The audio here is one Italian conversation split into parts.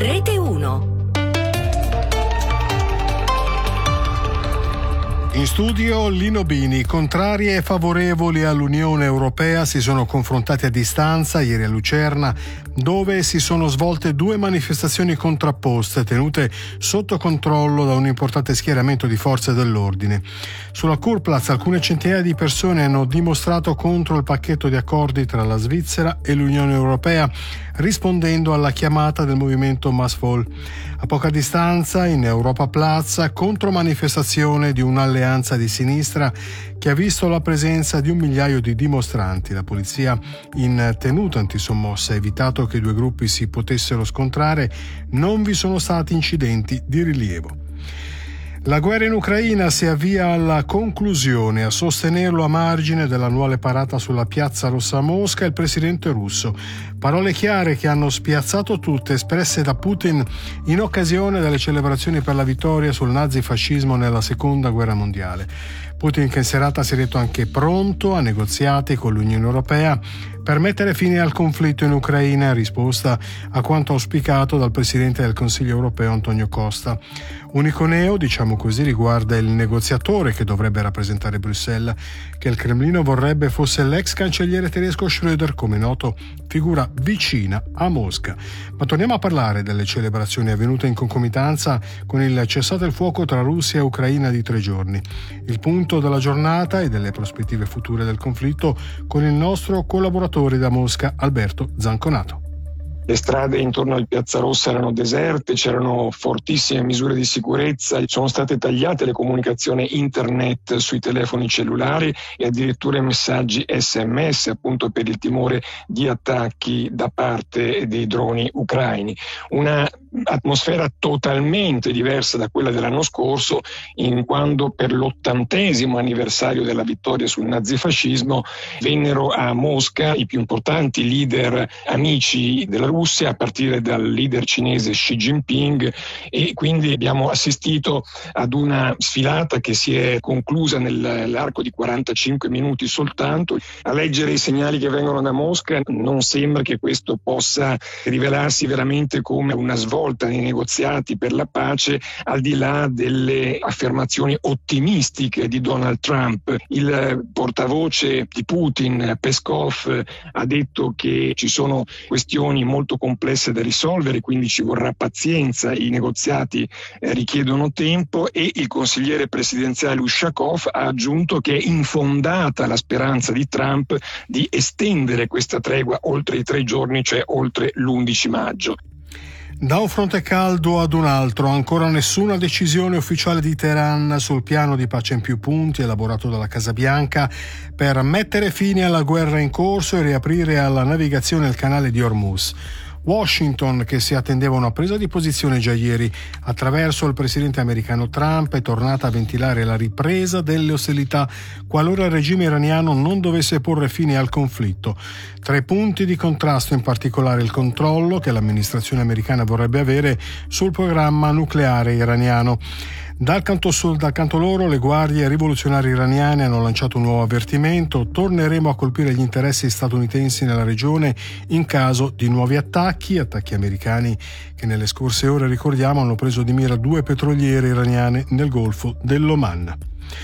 Rete 1. In studio Lino Bini. Contrari e favorevoli all'Unione Europea si sono confrontati a distanza ieri a Lucerna, dove si sono svolte due manifestazioni contrapposte tenute sotto controllo da un importante schieramento di forze dell'ordine. Sulla Kurplatz alcune centinaia di persone hanno dimostrato contro il pacchetto di accordi tra la Svizzera e l'Unione Europea, rispondendo alla chiamata del movimento Massvoll. A poca distanza, in Europa Plaza, contromanifestazione di un'alleanza di sinistra che ha visto la presenza di 1 migliaio di dimostranti. La polizia, in tenuta antisommossa, ha evitato che i due gruppi si potessero scontrare. Non vi sono stati incidenti di rilievo. La guerra in Ucraina si avvia alla conclusione. A sostenerlo a margine dell'annuale parata sulla Piazza Rossa a Mosca il presidente russo. Parole chiare che hanno spiazzato tutte, espresse da Putin in occasione delle celebrazioni per la vittoria sul nazifascismo nella Seconda Guerra Mondiale. Putin, che in serata si è detto anche pronto a negoziati con l'Unione Europea per mettere fine al conflitto in Ucraina, in risposta a quanto auspicato dal Presidente del Consiglio europeo Antonio Costa. Unico neo, diciamo così, riguarda il negoziatore che dovrebbe rappresentare Bruxelles, che il Cremlino vorrebbe fosse l'ex cancelliere tedesco Schröder, come noto figura vicina a Mosca. Ma torniamo a parlare delle celebrazioni avvenute in concomitanza con il cessate il fuoco tra Russia e Ucraina di 3 giorni. Il punto della giornata e delle prospettive future del conflitto con il nostro collaboratore da Mosca, Alberto Zanconato. Le strade intorno al Piazza Rossa erano deserte, c'erano fortissime misure di sicurezza, sono state tagliate le comunicazioni internet sui telefoni cellulari e addirittura i messaggi SMS, appunto per il timore di attacchi da parte dei droni ucraini. Una atmosfera totalmente diversa da quella dell'anno scorso, in quando per l'80° anniversario della vittoria sul nazifascismo vennero a Mosca i più importanti leader amici della Russia, a partire dal leader cinese Xi Jinping, e quindi abbiamo assistito ad una sfilata che si è conclusa nell'arco di 45 minuti soltanto. A leggere i segnali che vengono da Mosca non sembra che questo possa rivelarsi veramente come una svolta nei negoziati per la pace, al di là delle affermazioni ottimistiche di Donald Trump. Il portavoce di Putin, Peskov, ha detto che ci sono questioni molto complesse da risolvere, quindi ci vorrà pazienza, i negoziati richiedono tempo, e il consigliere presidenziale Ushakov ha aggiunto che è infondata la speranza di Trump di estendere questa tregua oltre i 3 giorni, cioè oltre l'11 maggio. Da un fronte caldo ad un altro, ancora nessuna decisione ufficiale di Teheran sul piano di pace in più punti elaborato dalla Casa Bianca per mettere fine alla guerra in corso e riaprire alla navigazione il canale di Hormuz. Washington, che si attendeva una presa di posizione già ieri attraverso il presidente americano Trump, è tornata a ventilare la ripresa delle ostilità qualora il regime iraniano non dovesse porre fine al conflitto. 3 punti di contrasto, in particolare il controllo che l'amministrazione americana vorrebbe avere sul programma nucleare iraniano. Dal canto loro, le guardie rivoluzionarie iraniane hanno lanciato un nuovo avvertimento: torneremo a colpire gli interessi statunitensi nella regione in caso di nuovi attacchi americani che nelle scorse ore, ricordiamo, hanno preso di mira 2 petroliere iraniane nel Golfo dell'Oman.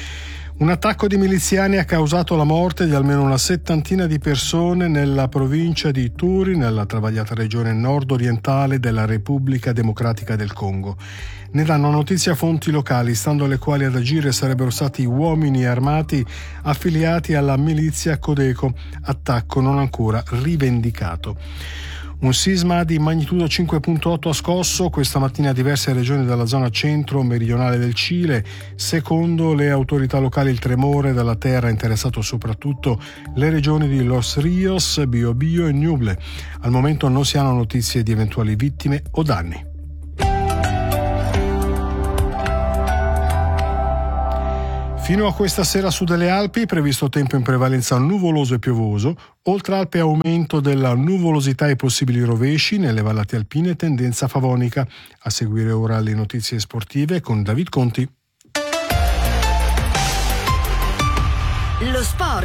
Un attacco di miliziani ha causato la morte di almeno una 70ina di persone nella provincia di Ituri, nella travagliata regione nord-orientale della Repubblica Democratica del Congo. Ne danno notizia fonti locali, stando alle quali ad agire sarebbero stati uomini armati affiliati alla milizia Codeco, attacco non ancora rivendicato. Un sisma di magnitudo 5.8 ha scosso questa mattina diverse regioni della zona centro-meridionale del Cile. Secondo le autorità locali il tremore della terra ha interessato soprattutto le regioni di Los Rios, Biobío e Ñuble. Al momento non si hanno notizie di eventuali vittime o danni. Fino a questa sera su delle Alpi, previsto tempo in prevalenza nuvoloso e piovoso, oltre Alpe aumento della nuvolosità e possibili rovesci, nelle vallate alpine tendenza favonica. A seguire ora le notizie sportive con David Conti. Lo sport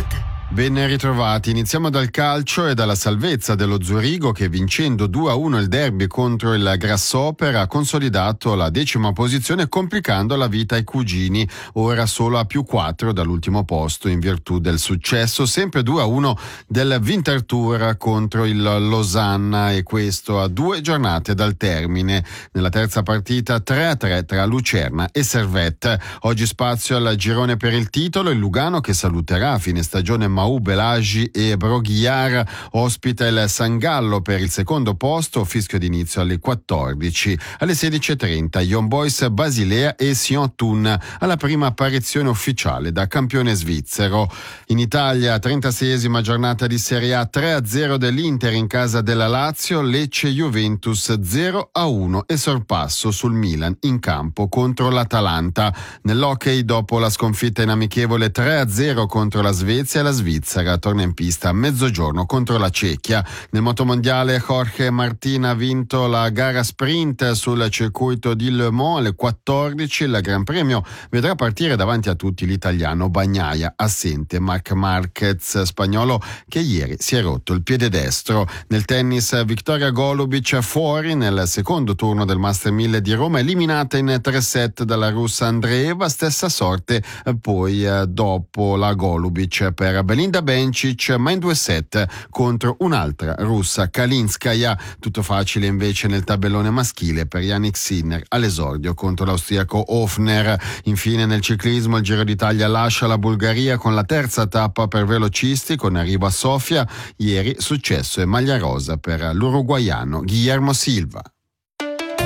Ben ritrovati, iniziamo dal calcio e dalla salvezza dello Zurigo che vincendo 2-1 il derby contro il Grasshopper ha consolidato la 10ª posizione complicando la vita ai cugini, ora solo a +4 dall'ultimo posto in virtù del successo sempre 2-1 del Winterthur contro il Losanna e questo a 2 giornate dal termine. Nella terza partita 3-3 tra Lucerna e Servette. Oggi spazio al girone per il titolo, il Lugano che saluterà a fine stagione Mau Belagi e Broguiar, ospita il San Gallo per il secondo posto, fischio d'inizio alle 14. Alle 16.30 Young Boys Basilea e Sion Thun alla prima apparizione ufficiale da campione svizzero. In Italia 36esima giornata di Serie A, 3-0 dell'Inter in casa della Lazio, Lecce Juventus 0-1 e sorpasso sul Milan in campo contro l'Atalanta. Nell'hockey dopo la sconfitta in amichevole 3-0 contro la Svezia, la Svizzera torna in pista a mezzogiorno contro la Cecchia. Nel motomondiale Jorge Martin ha vinto la gara sprint sul circuito di Le Mans alle 14. Il Gran Premio vedrà partire davanti a tutti l'italiano Bagnaia, assente Marc Marquez, spagnolo che ieri si è rotto il piede destro. Nel tennis Victoria Golubic fuori nel secondo turno del Master 1000 di Roma, eliminata in 3 set dalla russa Andreeva, stessa sorte poi dopo la Golubic per Belinda Bencic, ma in 2 set contro un'altra russa, Kalinskaya. Tutto facile invece nel tabellone maschile per Jannik Sinner all'esordio contro l'austriaco Hofner. Infine nel ciclismo il Giro d'Italia lascia la Bulgaria con la terza tappa per velocisti con arrivo a Sofia. Ieri successo e maglia rosa per l'uruguaiano Guillermo Silva.